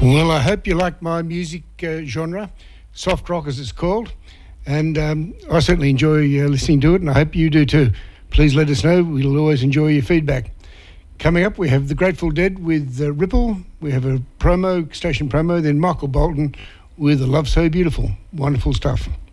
Well, I hope you like my music genre, soft rock as it's called, and I certainly enjoy listening to it, and I hope you do too. Please let us know. We'll always enjoy your feedback. Coming up, we have the Grateful Dead with Ripple. We have a station promo, then Michael Bolton with A Love So Beautiful. Wonderful stuff.